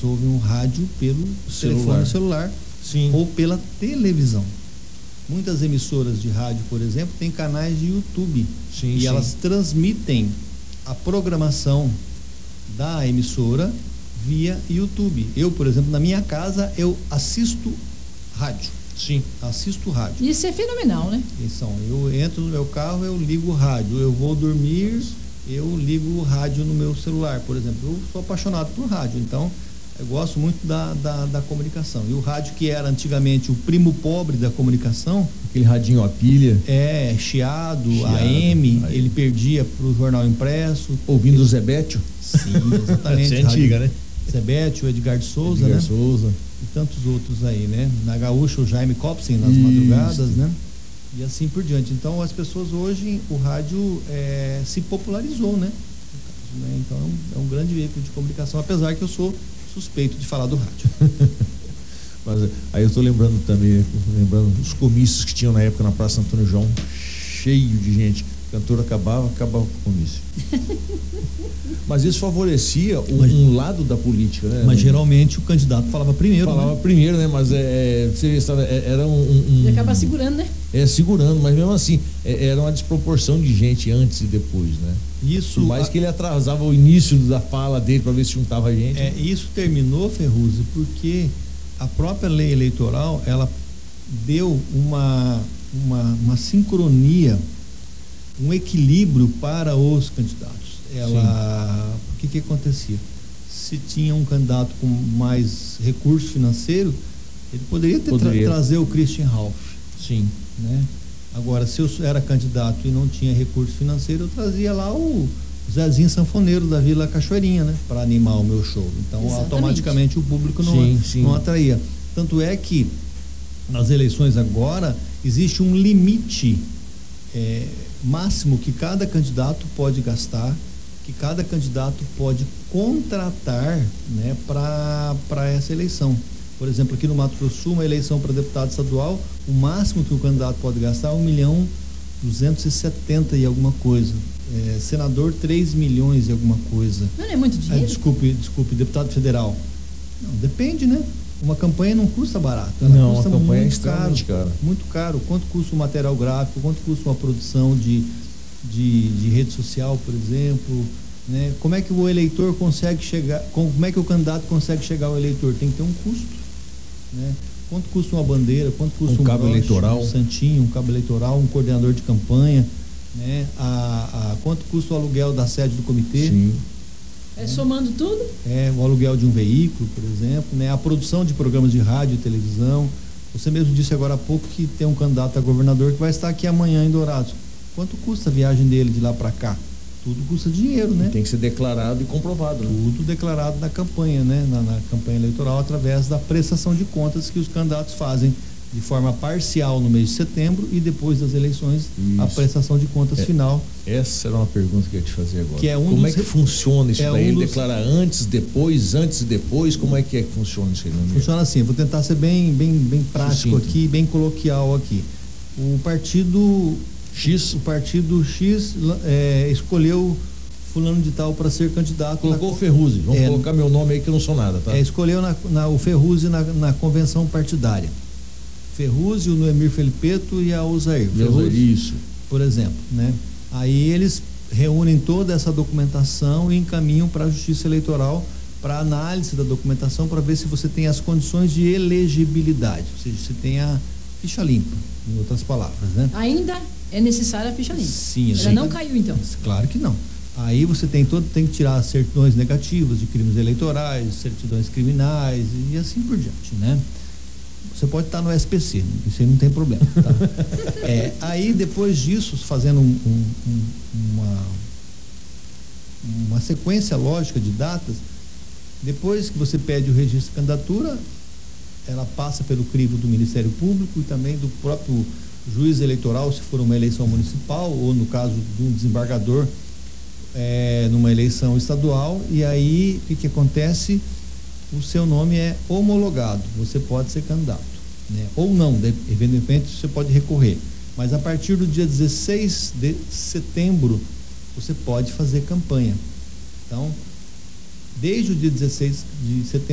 ouvem um rádio pelo telefone celular Sim. ou pela televisão. Muitas emissoras de rádio, por exemplo, têm canais de YouTube. Sim, e elas transmitem a programação da emissora via YouTube. Eu, por exemplo, na minha casa, eu assisto rádio. Sim. Assisto rádio. Isso é fenomenal, né? Eu entro no meu carro, eu ligo o rádio. Eu vou dormir, eu ligo o rádio no meu celular, por exemplo. Eu sou apaixonado por rádio, então eu gosto muito da comunicação. E o rádio, que era antigamente o primo pobre da comunicação, aquele radinho a pilha, chiado, AM, ele perdia para o jornal impresso. Ouvindo o Zebétio? Sim, exatamente. Essa é antiga, né? Zebétio, Edgar de Souza, Edgar né? Souza. E tantos outros aí, né? Na Gaúcha, o Jaime Copsen, nas madrugadas, né? E assim por diante. Então, as pessoas hoje, o rádio se popularizou, né? Então, é um grande veículo de comunicação, apesar que eu sou suspeito de falar do rádio. Mas aí eu estou lembrando os comícios que tinham na época na Praça Antônio João, cheio de gente. O cantor acabava com o comício. Mas isso favorecia um lado da política, né? Mas geralmente o candidato falava primeiro. Primeiro, né? Mas era Ele acaba segurando, né? Segurando, mas mesmo assim, era uma desproporção de gente antes e depois, né? Isso. Por mais que ele atrasava o início da fala dele para ver se juntava gente. Isso terminou, Ferruzzi, porque a própria lei eleitoral, ela deu uma sincronia, um equilíbrio para os candidatos. O que acontecia? Se tinha um candidato com mais recurso financeiro, ele poderia trazer o Christian Ralph. Sim. Né? Agora, se eu era candidato e não tinha recurso financeiro, eu trazia lá o Zezinho Sanfoneiro da Vila Cachoeirinha, né? Para animar o meu show. Então, automaticamente o público não atraía. Tanto é que nas eleições agora existe um limite máximo que cada candidato pode gastar, que cada candidato pode contratar, né, para essa eleição. Por exemplo, aqui no Mato Grosso, uma eleição para deputado estadual, o máximo que o candidato pode gastar é 1.270.000 e alguma coisa. Senador, 3 milhões e alguma coisa. Não é muito dinheiro? Desculpe, deputado federal. Não, depende, né? Uma campanha não custa barato. Ela custa muito caro. Muito caro. Quanto custa o material gráfico? Quanto custa uma produção de rede social, por exemplo? Né? Como é que o eleitor consegue chegar? Como é que o candidato consegue chegar ao eleitor? Tem que ter um custo. Né? Quanto custa uma bandeira? Quanto custa um cabo eleitoral? Um santinho, um cabo eleitoral, um coordenador de campanha? Né? Quanto custa o aluguel da sede do comitê? Sim. Somando tudo? O aluguel de um veículo, por exemplo, né? A produção de programas de rádio e televisão. Você mesmo disse agora há pouco que tem um candidato a governador que vai estar aqui amanhã em Dourados. Quanto custa a viagem dele de lá para cá? Tudo custa dinheiro, né? E tem que ser declarado e comprovado. Tudo declarado na campanha, né? Na campanha eleitoral, através da prestação de contas que os candidatos fazem de forma parcial no mês de setembro e depois das eleições. Isso. A prestação de contas final. Essa era uma pergunta que eu ia te fazer agora. Que como é que funciona isso daí? Ele declara antes e depois, como é que funciona isso aí? Funciona assim, eu vou tentar ser bem prático aqui, bem coloquial aqui. O partido X escolheu fulano de tal para ser candidato. Colocou o Ferruzzi, vamos colocar meu nome aí que eu não sou nada, tá? Escolheu o Ferruzzi na convenção partidária. Ferruzzi, o Noemir Felipeto e a Osair. Isso. Por exemplo, né? Aí eles reúnem toda essa documentação e encaminham para a Justiça Eleitoral para análise da documentação, para ver se você tem as condições de elegibilidade, ou seja, se tem a ficha limpa, em outras palavras, né? Ainda é necessária a ficha limpa. Sim, ela não caiu então. Claro que não. Aí você tem que tirar certidões negativas de crimes eleitorais, certidões criminais e assim por diante, né? Você pode estar no SPC, isso aí não tem problema, tá? Aí depois disso, fazendo uma sequência lógica de datas, depois que você pede o registro de candidatura, ela passa pelo crivo do Ministério Público e também do próprio juiz eleitoral, se for uma eleição municipal ou no caso de um desembargador numa eleição estadual. E aí o que acontece? O seu nome é homologado, você pode ser candidato, né? Ou não, eventualmente você pode recorrer, mas a partir do dia 16 de setembro você pode fazer campanha. Então, desde o dia 16 de setembro